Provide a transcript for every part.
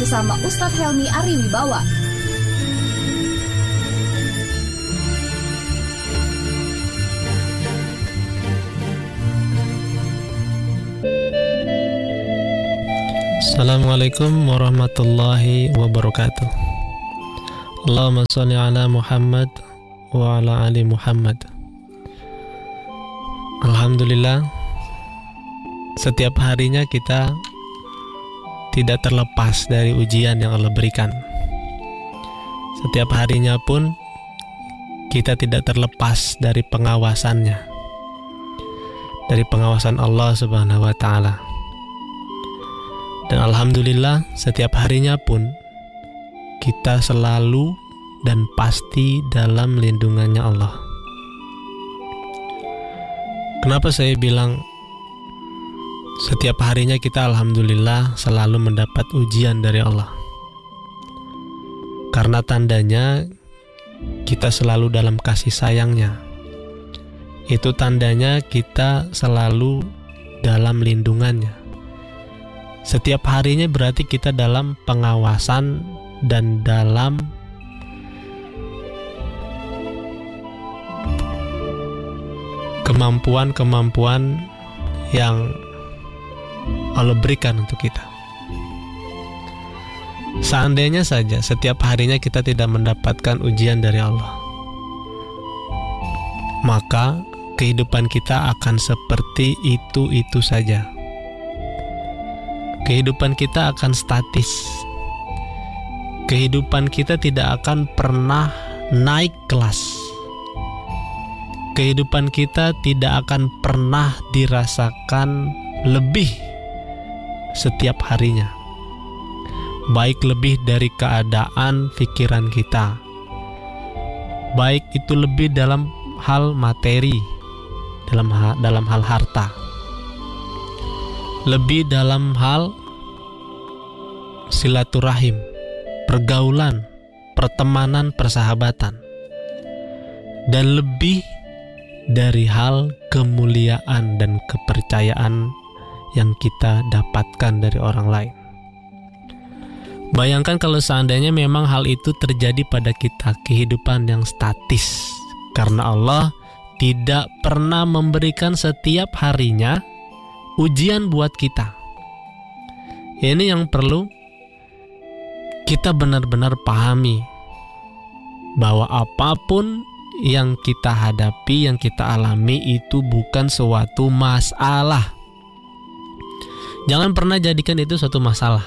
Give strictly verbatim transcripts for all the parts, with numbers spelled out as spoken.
bersama Ustadz Helmi Ariwibawa. Assalamualaikum warahmatullahi wabarakatuh. Allahumma sholli ala Muhammad wa ala ali Muhammad. Alhamdulillah, setiap harinya kita tidak terlepas dari ujian yang Allah berikan. Setiap harinya pun kita tidak terlepas dari pengawasannya, dari pengawasan Allah Subhanahu wa ta'ala. Dan alhamdulillah, setiap harinya pun kita selalu dan pasti dalam lindungannya Allah. Kenapa saya bilang setiap harinya kita alhamdulillah selalu mendapat ujian dari Allah? Karena tandanya kita selalu dalam kasih sayangnya. Itu tandanya kita selalu dalam lindungannya. Setiap harinya berarti kita dalam pengawasan dan dalam kemampuan-kemampuan yang Allah berikan untuk kita. Seandainya saja setiap harinya kita tidak mendapatkan ujian dari Allah, maka kehidupan kita akan seperti itu-itu saja. Kehidupan kita akan statis. Kehidupan kita tidak akan pernah naik kelas. Kehidupan kita tidak akan pernah dirasakan lebih setiap harinya, baik lebih dari keadaan pikiran kita, baik itu lebih dalam hal materi, dalam hal, dalam hal harta, lebih dalam hal silaturahim, pergaulan, pertemanan, persahabatan, dan lebih dari hal kemuliaan dan kepercayaan yang kita dapatkan dari orang lain. Bayangkan kalau seandainya memang hal itu terjadi pada kita, kehidupan yang statis, karena Allah tidak pernah memberikan setiap harinya ujian buat kita. Ini yang perlu kita benar-benar pahami, bahwa apapun yang kita hadapi, yang kita alami itu bukan suatu masalah. Jangan pernah jadikan itu suatu masalah.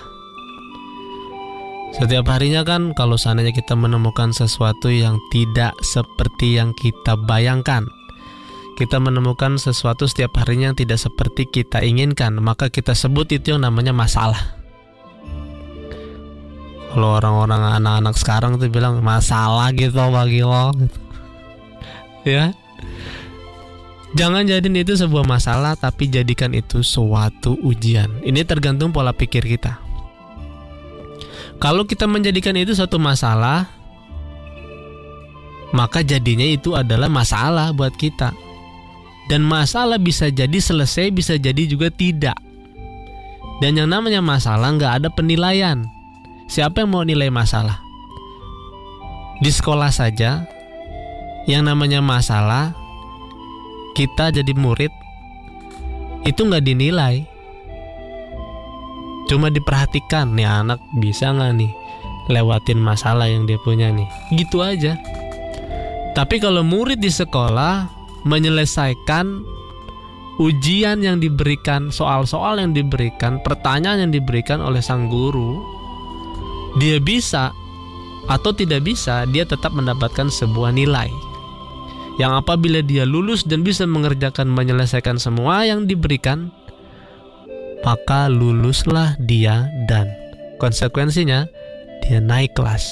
Setiap harinya kan kalau seandainya kita menemukan sesuatu yang tidak seperti yang kita bayangkan, kita menemukan sesuatu setiap harinya yang tidak seperti kita inginkan, maka kita sebut itu yang namanya masalah. Kalau orang-orang anak-anak sekarang tuh bilang masalah gitu bagi lo gitu. Ya, jangan jadiin itu sebuah masalah, tapi jadikan itu suatu ujian. Ini tergantung pola pikir kita. Kalau kita menjadikan itu suatu masalah, maka jadinya itu adalah masalah buat kita. Dan masalah bisa jadi selesai, bisa jadi juga tidak. Dan yang namanya masalah nggak ada penilaian. Siapa yang mau nilai masalah? Di sekolah saja, yang namanya masalah, kita jadi murid itu nggak dinilai, cuma diperhatikan nih anak bisa nggak nih lewatin masalah yang dia punya nih, gitu aja. Tapi kalau murid di sekolah menyelesaikan ujian yang diberikan, soal-soal yang diberikan, pertanyaan yang diberikan oleh sang guru, dia bisa atau tidak bisa, dia tetap mendapatkan sebuah nilai yang apabila dia lulus dan bisa mengerjakan, menyelesaikan semua yang diberikan, maka luluslah dia dan konsekuensinya dia naik kelas.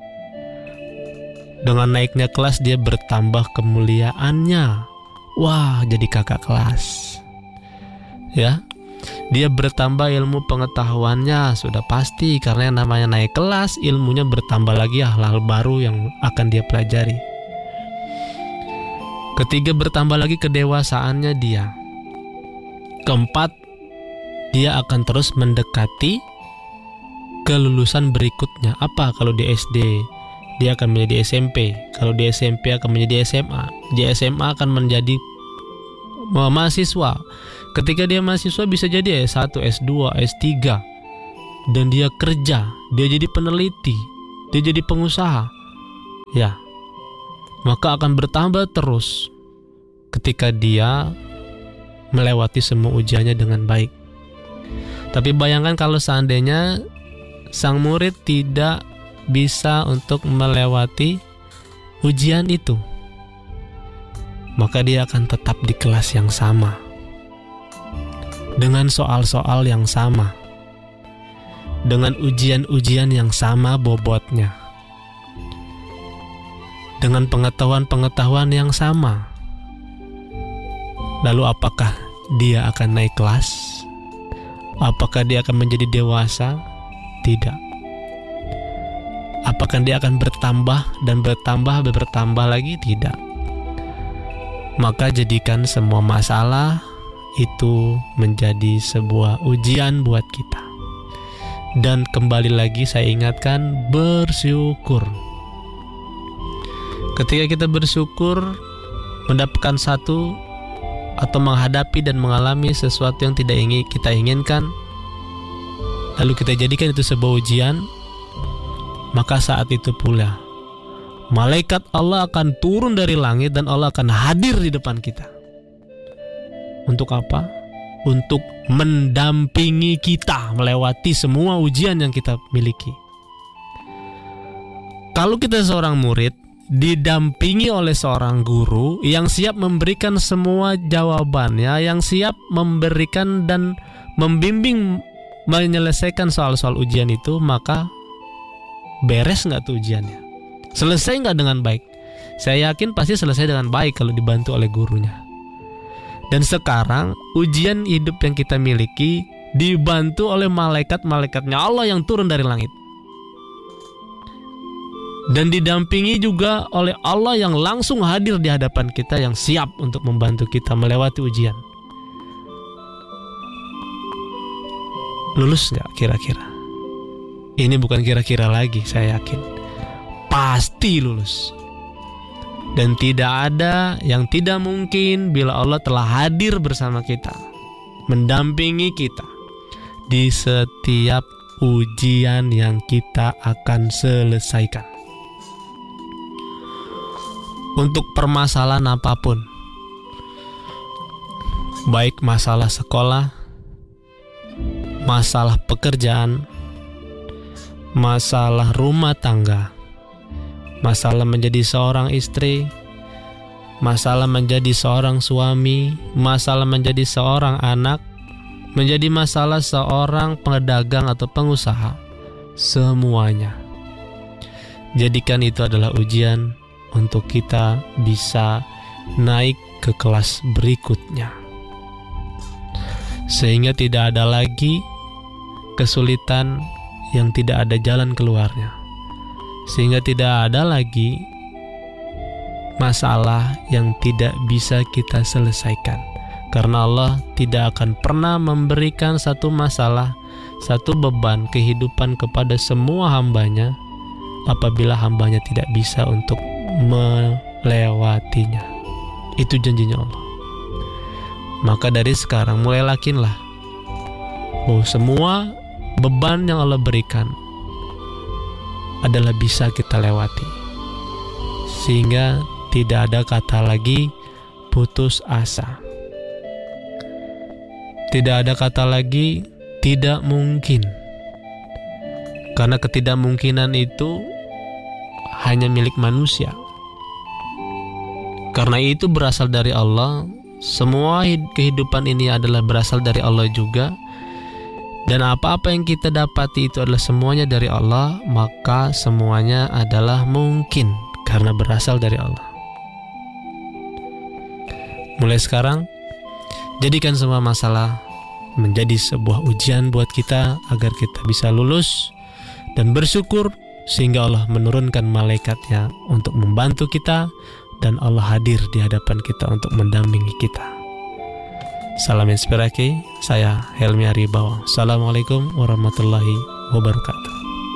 Dengan naiknya kelas dia bertambah kemuliaannya. Wah, jadi kakak kelas. Ya, dia bertambah ilmu pengetahuannya, sudah pasti, karena yang namanya naik kelas, ilmunya bertambah lagi, hal-hal baru yang akan dia pelajari. Ketiga, bertambah lagi kedewasaannya dia. Keempat, dia akan terus mendekati kelulusan berikutnya. Apa kalau di S D dia akan menjadi S M P, kalau di S M P akan menjadi S M A, di S M A akan menjadi mahasiswa. Ketika dia mahasiswa bisa jadi S satu, S dua, S tiga, dan dia kerja, dia jadi peneliti, dia jadi pengusaha, ya, maka akan bertambah terus ketika dia melewati semua ujiannya dengan baik. Tapi bayangkan kalau seandainya sang murid tidak bisa untuk melewati ujian itu, maka dia akan tetap di kelas yang sama, dengan soal-soal yang sama, dengan ujian-ujian yang sama bobotnya, dengan pengetahuan-pengetahuan yang sama. Lalu apakah dia akan naik kelas? Apakah dia akan menjadi dewasa? Tidak. Apakah dia akan bertambah dan bertambah dan bertambah lagi? Tidak. Maka jadikan semua masalah itu menjadi sebuah ujian buat kita. Dan kembali lagi saya ingatkan, bersyukur. Ketika kita bersyukur mendapatkan satu atau menghadapi dan mengalami sesuatu yang tidak ingin kita inginkan, lalu kita jadikan itu sebuah ujian, maka saat itu pula malaikat Allah akan turun dari langit dan Allah akan hadir di depan kita. Untuk apa? Untuk mendampingi kita melewati semua ujian yang kita miliki. Kalau kita seorang murid didampingi oleh seorang guru yang siap memberikan semua jawabannya, yang siap memberikan dan membimbing menyelesaikan soal-soal ujian itu, maka beres nggak tuh ujiannya? Selesai nggak dengan baik? Saya yakin pasti selesai dengan baik kalau dibantu oleh gurunya. Dan sekarang ujian hidup yang kita miliki dibantu oleh malaikat-malaikatnya Allah yang turun dari langit, dan didampingi juga oleh Allah yang langsung hadir di hadapan kita, yang siap untuk membantu kita melewati ujian. Lulus gak kira-kira? Ini bukan kira-kira lagi, saya yakin pasti lulus. Dan tidak ada yang tidak mungkin bila Allah telah hadir bersama kita, mendampingi kita di setiap ujian yang kita akan selesaikan. Untuk permasalahan apapun, baik masalah sekolah, masalah pekerjaan, masalah rumah tangga, masalah menjadi seorang istri, masalah menjadi seorang suami, masalah menjadi seorang anak, menjadi masalah seorang pedagang atau pengusaha, semuanya jadikan itu adalah ujian untuk kita bisa naik ke kelas berikutnya, sehingga tidak ada lagi kesulitan yang tidak ada jalan keluarnya, sehingga tidak ada lagi masalah yang tidak bisa kita selesaikan, karena Allah tidak akan pernah memberikan satu masalah, satu beban kehidupan kepada semua hambanya apabila hambanya tidak bisa untuk melewatinya. Itu janjinya Allah. Maka dari sekarang mulai yakinlah bahwa semua beban yang Allah berikan adalah bisa kita lewati, sehingga tidak ada kata lagi putus asa, tidak ada kata lagi tidak mungkin, karena ketidakmungkinan itu hanya milik manusia. Karena itu berasal dari Allah. Semua kehidupan ini adalah berasal dari Allah juga. Dan apa-apa yang kita dapati itu adalah semuanya dari Allah, maka semuanya adalah mungkin karena berasal dari Allah. Mulai sekarang, jadikan semua masalah menjadi sebuah ujian buat kita agar kita bisa lulus dan bersyukur, sehingga Allah menurunkan malaikatnya untuk membantu kita, dan Allah hadir di hadapan kita untuk mendampingi kita. Salam inspirasi, saya Helmi Aribawa. Assalamualaikum warahmatullahi wabarakatuh.